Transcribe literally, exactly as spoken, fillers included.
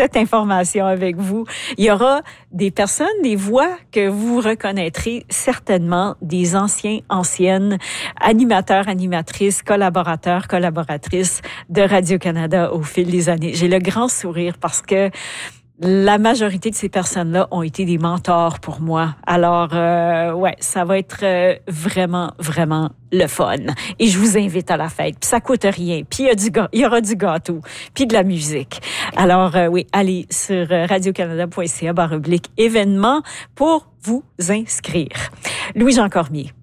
cette information avec vous. Il y aura des personnes, des voix que vous reconnaîtrez certainement, des anciens, anciennes animateurs, animatrices, collaborateurs, collaboratrices de Radio-Canada au fil des années. J'ai le grand sourire parce que la majorité de ces personnes-là ont été des mentors pour moi. Alors, euh, ouais, ça va être euh, vraiment, vraiment le fun. Et je vous invite à la fête. Puis ça coûte rien. Puis il y a du ga- il y aura du gâteau. Puis de la musique. Alors, euh, oui, allez sur radiocanada point c a barre oblique événements pour vous inscrire. Louis-Jean Cormier.